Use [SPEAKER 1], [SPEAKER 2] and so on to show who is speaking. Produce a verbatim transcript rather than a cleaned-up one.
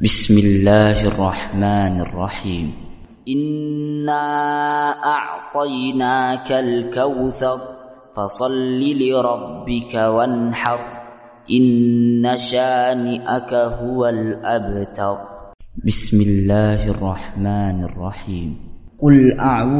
[SPEAKER 1] بسم الله الرحمن الرحيم إنا أعطيناك الكوثر فصل لربك وانحر إن شانئك هو الأبتر. بسم الله الرحمن الرحيم. قل أعوذ